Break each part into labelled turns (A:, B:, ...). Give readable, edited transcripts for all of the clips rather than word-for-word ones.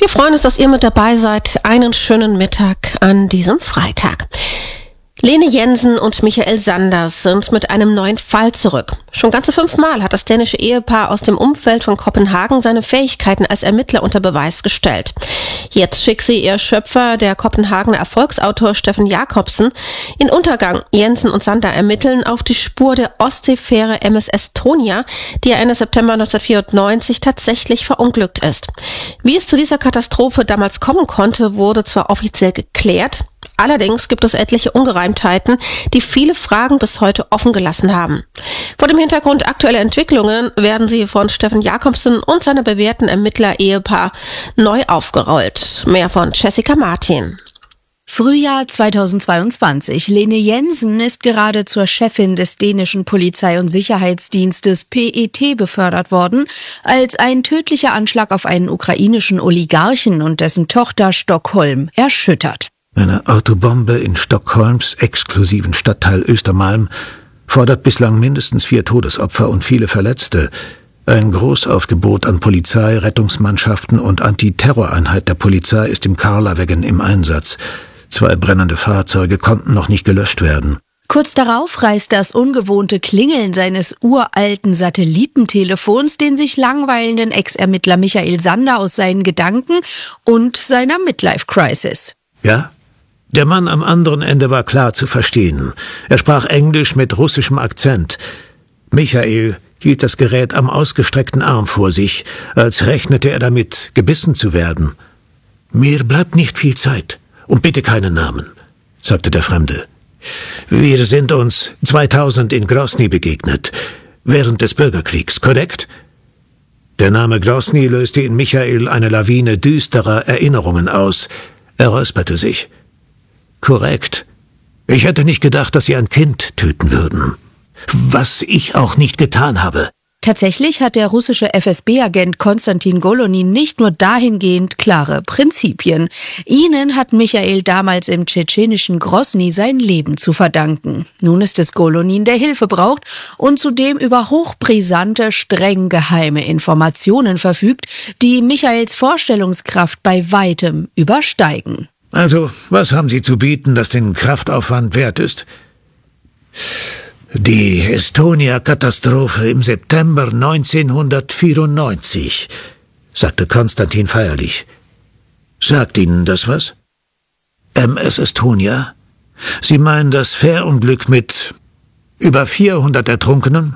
A: Wir freuen uns, dass ihr mit dabei seid. Einen schönen Mittag an diesem Freitag. Lene Jensen und Michael Sanders sind mit einem neuen Fall zurück. Schon ganze 5 Mal hat das dänische Ehepaar aus dem Umfeld von Kopenhagen seine Fähigkeiten als Ermittler unter Beweis gestellt. Jetzt schickt sie ihr Schöpfer, der Kopenhagener Erfolgsautor Steffen Jacobsen, in Untergang. Jensen und Sander ermitteln auf die Spur der Ostseefähre MS Estonia, die Ende September 1994 tatsächlich verunglückt ist. Wie es zu dieser Katastrophe damals kommen konnte, wurde zwar offiziell geklärt, allerdings gibt es etliche Ungereimtheiten, die viele Fragen bis heute offen gelassen haben. Vor dem Hintergrund aktueller Entwicklungen werden sie von Steffen Jacobsen und seinem bewährten Ermittler-Ehepaar neu aufgerollt. Mehr von Jessica Martin.
B: Frühjahr 2022. Lene Jensen ist gerade zur Chefin des dänischen Polizei- und Sicherheitsdienstes PET befördert worden, als ein tödlicher Anschlag auf einen ukrainischen Oligarchen und dessen Tochter Stockholm erschüttert.
C: Eine Autobombe in Stockholms exklusiven Stadtteil Östermalm fordert bislang mindestens 4 Todesopfer und viele Verletzte. Ein Großaufgebot an Polizei, Rettungsmannschaften und Antiterroreinheit der Polizei ist im Karlavaggen im Einsatz. 2 brennende Fahrzeuge konnten noch nicht gelöscht werden.
B: Kurz darauf reißt das ungewohnte Klingeln seines uralten Satellitentelefons den sich langweilenden Ex-Ermittler Michael Sander aus seinen Gedanken und seiner Midlife-Crisis.
C: Ja? Der Mann am anderen Ende war klar zu verstehen. Er sprach Englisch mit russischem Akzent. Michael hielt das Gerät am ausgestreckten Arm vor sich, als rechnete er damit, gebissen zu werden. »Mir bleibt nicht viel Zeit. Und bitte keinen Namen«, sagte der Fremde. »Wir sind uns 2000 in Grosny begegnet, während des Bürgerkriegs, korrekt?« Der Name Grosny löste in Michael eine Lawine düsterer Erinnerungen aus. Er räusperte sich. »Korrekt. Ich hätte nicht gedacht, dass Sie ein Kind töten würden. Was ich auch nicht getan habe.«
B: Tatsächlich hat der russische FSB-Agent Konstantin Golonin nicht nur dahingehend klare Prinzipien. Ihnen hat Michael damals im tschetschenischen Grosny sein Leben zu verdanken. Nun ist es Golonin, der Hilfe braucht und zudem über hochbrisante, streng geheime Informationen verfügt, die Michaels Vorstellungskraft bei weitem übersteigen.
C: Also, was haben Sie zu bieten, das den Kraftaufwand wert ist? Die Estonia-Katastrophe im September 1994, sagte Konstantin feierlich. Sagt Ihnen das was? MS Estonia? Sie meinen das Fährunglück mit über 400 Ertrunkenen?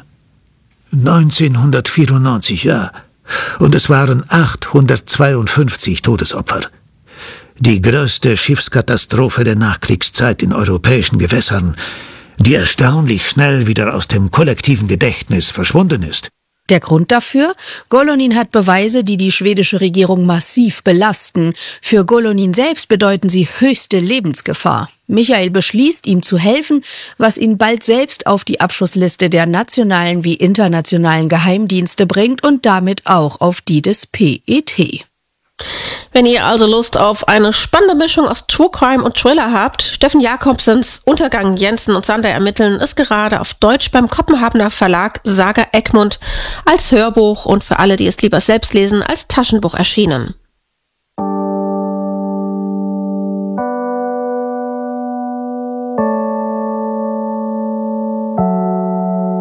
C: 1994, ja. Und es waren 852 Todesopfer. Die größte Schiffskatastrophe der Nachkriegszeit in europäischen Gewässern, die erstaunlich schnell wieder aus dem kollektiven Gedächtnis verschwunden ist.
B: Der Grund dafür? Golonin hat Beweise, die die schwedische Regierung massiv belasten. Für Golonin selbst bedeuten sie höchste Lebensgefahr. Michael beschließt, ihm zu helfen, was ihn bald selbst auf die Abschussliste der nationalen wie internationalen Geheimdienste bringt und damit auch auf die des PET.
A: Wenn ihr also Lust auf eine spannende Mischung aus True Crime und Thriller habt, Steffen Jacobsens Untergang, Jensen und Sander ermitteln ist gerade auf Deutsch beim Kopenhagener Verlag Saga Egmont als Hörbuch und für alle, die es lieber selbst lesen, als Taschenbuch erschienen.